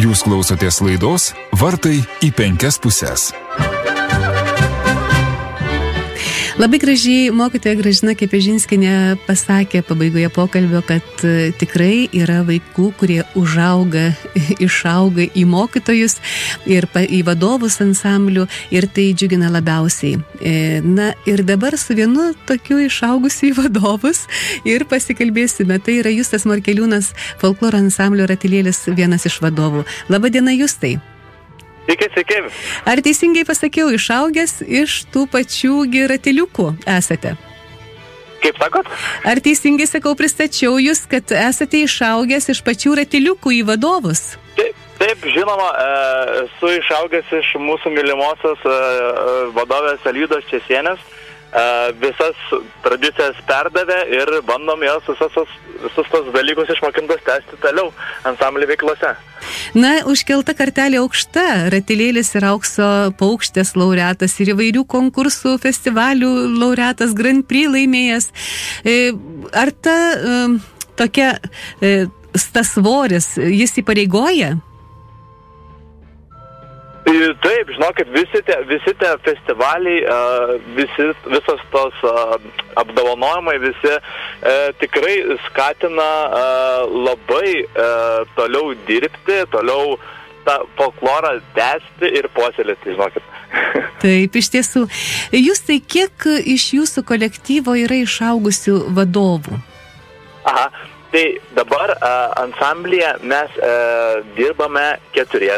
Jūs klausotės laidos Vartai į 5 puses. Labai gražiai mokytoja Gražina Kepežinskienė pasakė pabaigoje pokalbio, kad tikrai yra vaikų, kurie išauga į mokytojus ir į vadovus ansamblių ir tai džiugina labiausiai. Na ir dabar su vienu tokiu išaugusiu į vadovus ir pasikalbėsime. Tai yra Justas Morkeliūnas, folkloro ansamblio Ratilėlis, vienas iš vadovų. Labadiena, Justai. Sveiki. Ar teisingai pasakiau, išaugęs iš tų pačių ratiliukų esate? Kaip sakot? Ar teisingai sakau, pristačiau jūs, kad esate išaugęs iš pačių ratiliukų į vadovus? Taip, žinoma, esu išaugęs iš mūsų mylimosios vadovės Alvydos Česienės. Visas tradicijas perdavė ir bandom jos visus tos dalykus išmokintus tęsti toliau ansamblio veiklose. Na, užkelta kartelė aukšta, Ratilėlis ir aukso paukštės laureatas ir įvairių konkursų, festivalių laureatas, Grand Prix laimėjęs. Ar ta tokia tas svoris, jis įpareigoja? Taip, žinokit, visi tie festivaliai, visos tos apdovanojimai, visi tikrai skatina labai toliau dirbti, toliau tą folklorą tęsti ir puoselėti, žinokit. Taip, iš tiesų. Jūs tai kiek iš jūsų kolektyvo yra išaugusių vadovų? Aha, tai dabar ansamblyje mes dirbame 4.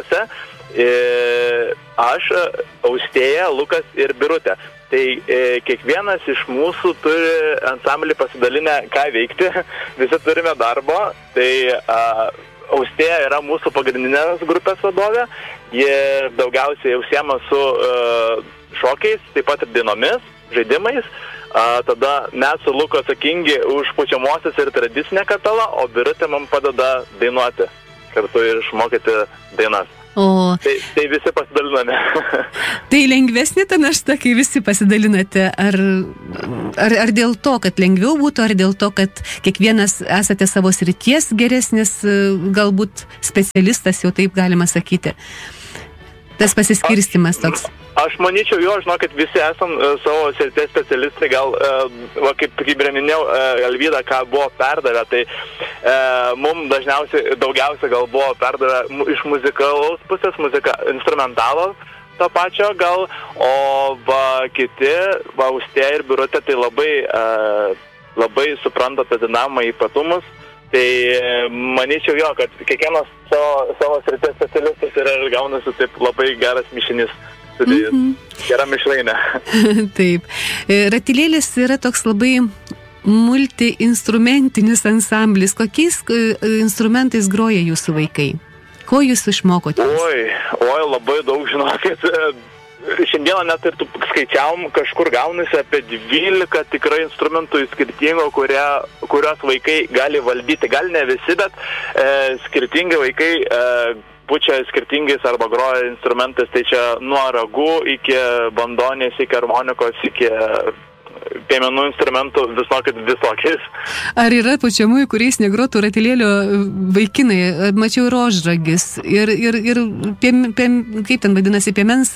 Aš, Austėja, Lukas ir Birutė. Tai kiekvienas iš mūsų turi ansamblį pasidalinę, ką veikti. Visi turime darbo. Tai Austėja yra mūsų pagrindinės grupės vadovė. Jie daugiausiai užsiema su šokiais, taip pat ir dainomis, žaidimais. Tada mes su Luku atsakingi už pučiamosios ir tradicinę kapelą, o Birutė mums padeda dainuoti kartu ir išmokyti dainas. Tai visi pasidaliname. Tai lengvesnė ta našta, kai visi pasidalinate? Ar dėl to, kad lengviau būtų, ar dėl to, kad kiekvienas esate savo srities geresnis, galbūt specialistas, jau taip galima sakyti? Tas pasiskirstimas toks. Aš manyčiau, žinokit, visi esam savo srities specialistai, gal, kaip minėjau, Alvyda, ką buvo perdavę, tai mums daugiausia gal buvo perdavę iš muzikalaus pusės, instrumentalo to pačio gal, o kiti, Austėja ir Birutė, tai labai supranta tą dinamą ypatumus. Tai manyčiau, kad kiekvienas savo srities specialistas yra ir gaunasi taip labai geras mišinys. Gera mišrainė. Taip. Ratilėlis yra toks labai multi-instrumentinis ansamblis. Kokiais instrumentais groja jūsų vaikai? Ko jūs išmokote? Oi, labai daug, žinokit. Šiandieną net ir skaičiavom, kažkur gaunasi apie 12 tikrai instrumentų skirtingų, kurios vaikai gali valdyti. Gal ne visi, bet skirtingi vaikai pučia skirtingais arba groja instrumentais, tai čia nuo ragų iki bandonės, iki harmonikos, iki piemenų instrumentų, visokiais. Ar yra pučiamųjų, kuriais negrotų Ratilėlio vaikinai? Mačiau rožragis ir kaip ten vadinasi, piemens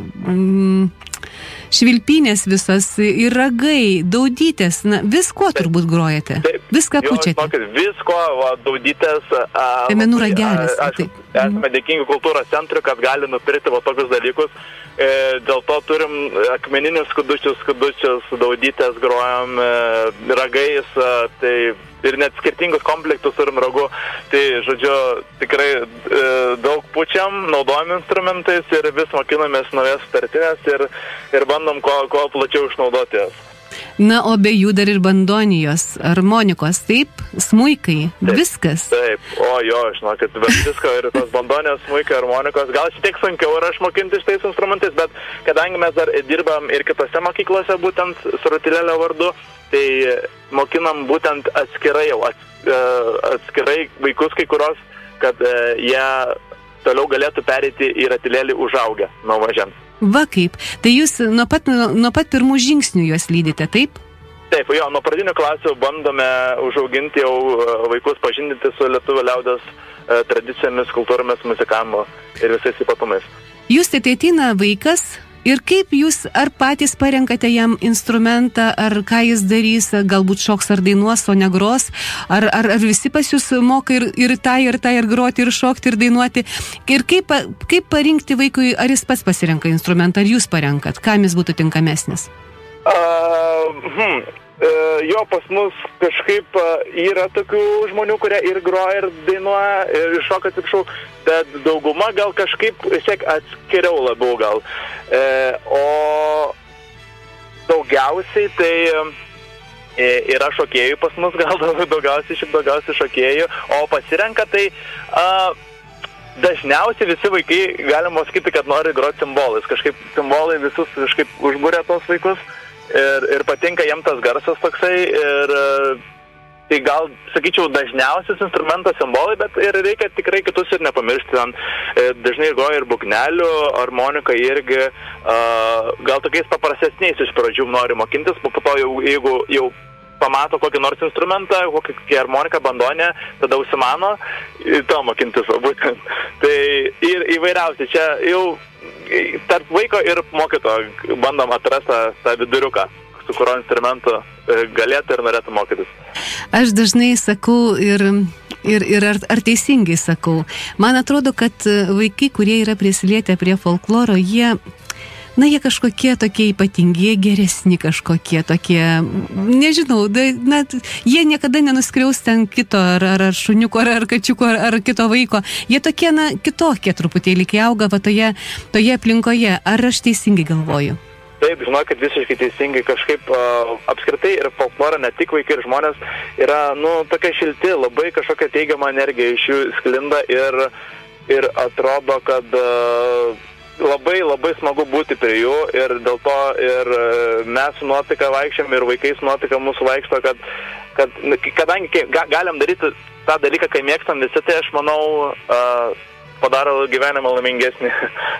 švilpynės visas ir ragai, daudytės, visko turbūt grojate. Viską pučiate. Visko, daudytės. Piemenų ragelis. Esame dėkingi kultūros centrui, kad gali nupirkti tokius dalykus. Dėl to turim akmeninius skudučius, daudytės grojam, ragais, tai ir net skirtingus komplektus turim ragų. Tai, žodžiu, tikrai daug pučiam, naudojam instrumentais ir vis mokinamės naujas sutartinės ir bandom kuo plačiau išnaudoti jas. Na, o be jų dar ir bandonijos, harmonikos, taip? Smuikai, viskas? Taip, žinokit, visko ir tos bandonijos, smuikai, harmonikos. Gal šiek tiek sunkiau yra išmokinti šitais instrumentais, bet kadangi mes dar dirbam ir kitose mokyklose, būtent su Ratilėlio vardu, tai mokinam būtent atskirai vaikus kai kurios, kad jie toliau galėtų pereiti į Ratilėlį užaugę nuo mažens. Va kaip. Tai jūs nuo pat pirmų žingsnių juos lydite, taip? Taip, nuo pradinių klasių bandome užauginti jau vaikus, pažindinti su lietuvių liaudies tradicijomis, kultūromis, muzikavimu ir visais ypatumais. Jūs tai ateina vaikas ir kaip jūs ar patys parenkate jam instrumentą, ar ką jis darys, galbūt šoks ar dainuos, o negros, ar visi pas jūs moka ir groti, ir šokti, ir dainuoti. Ir kaip parinkti vaikui, ar jis pats pasirenka instrumentą, ar jūs parenkat, kam jis būtų tinkamesnis? Jo, pas mus kažkaip yra tokių žmonių, kurie ir groja, ir dainuoja, ir šoka, atsiprašau, bet dauguma gal kažkaip atskiriau labiau gal. O daugiausiai tai yra šokėjų pas mus, gal daugiausiai šokėjų, o pasirenka tai dažniausiai visi vaikai, galima sakyti, kad nori groti cimbolais. Kažkaip cimbolai visus kažkaip užbūrė tos vaikus. Ir patinka jiem tas garsas toksai, ir tai gal, sakyčiau, dažniausias instrumentas cimbolai, bet ir reikia tikrai kitus ir nepamiršti. Dažnai groja ir būgnelių, harmonika irgi, gal tokiais paprastesniais iš pradžių nori mokintis, po to jeigu jau pamato kokį nors instrumentą, kokį harmoniką, bandonę, tada užsimano to mokintis, būtent. Tai ir įvairiausiai, čia jau tarp vaiko ir mokytojo bandom atrasti tą viduriuką, su kurio instrumentu galėtų ir norėtų mokytis. Aš dažnai sakau ir ar teisingai sakau. Man atrodo, kad vaikai, kurie yra prisilietę prie folkloro, jie kažkokie tokie ypatingi, geresni kažkokie tokie, nežinau, jie niekada nenuskriaus ten kito, ar šuniuko, ar kačiuko, ar kito vaiko. Jie tokie, kitokie truputėlį, kai auga toje aplinkoje. Ar aš teisingai galvoju? Taip, žinokit, visiškai teisingai. Kažkaip apskritai ir folklorą, ne tik vaikai ir žmonės, yra, tokia šilti, labai kažkokia teigiama energija iš jų sklinda ir atrodo, kad labai, labai smagu būti prie jų ir dėl to ir mes su nuotaika vaikščiam ir vaikais nuotaika mūsų vaikšto, kadangi galim daryti tą dalyką, kai mėgstam visi, tai aš manau padaro gyvenimą laimingesnį.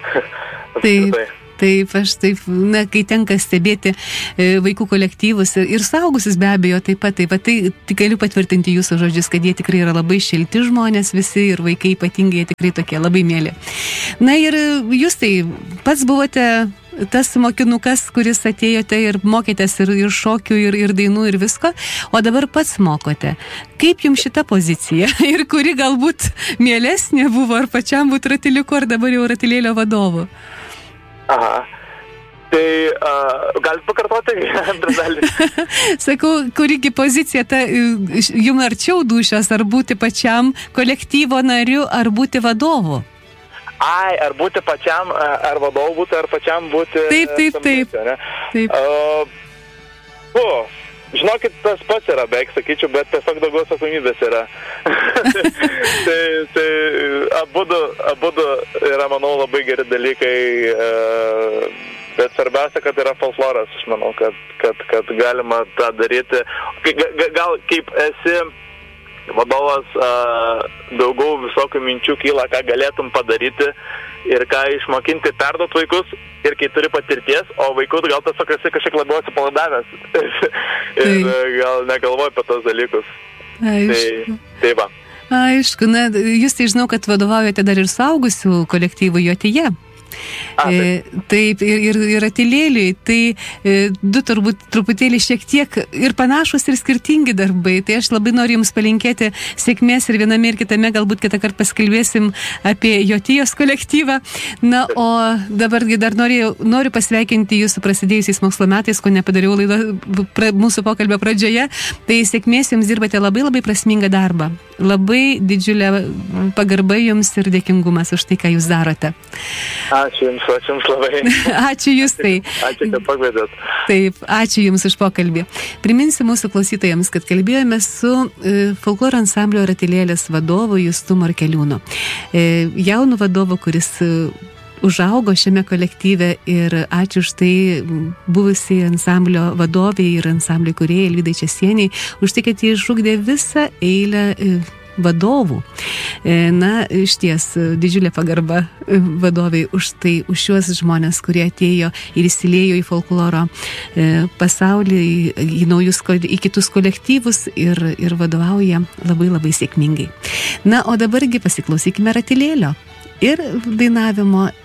Taip, kai tenka stebėti vaikų kolektyvus ir suaugusius be abejo taip pat, tai galiu patvirtinti jūsų žodžius, kad jie tikrai yra labai šilti žmonės visi ir vaikai ypatingai tikrai tokie labai mėly. Na ir jūs tai pats buvote tas mokinukas, kuris atėjote ir mokėtės ir šokių, ir dainų, ir visko, o dabar pats mokote. Kaip jums šita pozicija ir kuri galbūt mielesnė buvo, ar pačiam būti ratiliuku, ar dabar jau ratilėlio vadovu? Aha. Tai galite pakartoti antrą dalį? Sakau, kurigi pozicija jums arčiau dūšios, ar būti pačiam kolektyvo nariu, ar būti vadovu? Ar būti pačiam, ar vadovu būti, ar pačiam būti... Taip. Žinokit, tas pats yra, beveik sakyčiau, bet tiesiog daugiau atsakomybės yra. tai abudu yra, manau, labai geri dalykai, bet svarbiausia, kad yra folkloras, aš manau, kad galima tą daryti. Gal kaip esi vadovas, daugiau visokių minčių kyla, ką galėtum padaryti ir ką išmokinti, perduot vaikus, ir kai turi patirties, o vaikus gal tiesiog esi kažkiek labiau atsipalaidavęs ir gal negalvoji apie tos dalykus. Aišku. Tai va. Aišku, jūs tai žinau, kad vadovaujate dar ir suaugusių kolektyvų Jotyje. Taip, ir atilėliai, tai du turbūt truputėlį šiek tiek ir panašus ir skirtingi darbai, tai aš labai noriu jums palinkėti sėkmės ir viename ir kitame, galbūt kitą kartą paskalbėsim apie Jotijos kolektyvą. Na, o dabargi dar noriu pasveikinti jūsų prasidėjusiais mokslo metais, ko nepadariau mūsų pokalbio pradžioje, tai sėkmės jums, dirbate labai labai prasmingą darbą, labai didžiulė pagarba jums ir dėkingumas už tai, ką jūs darote. Ačiū jums labai. Ačiū jūs tai. Ačiū, kad pakvietėt. Taip, ačiū jums už pokalbį. Priminsiu mūsų klausytojams, kad kalbėjome su folkloro ansamblio Ratilėlės vadovu Justu Markeliūnu. Jaunu vadovu, kuris užaugo šiame kolektyve, ir ačiū už tai buvusiai ansamblio vadoviai ir ansamblio kūrėjai Alvydai Česieniai, už tai, kad jie išugdė visą eilę vadovų. Na, iš ties, didžiulė pagarba vadoviai už šiuos žmonės, kurie atėjo ir įsilėjo į folkloro pasaulį, į kitus kolektyvus ir vadovauja labai labai sėkmingai. Na, o dabargi pasiklausykime ratilėlio ir dainavimo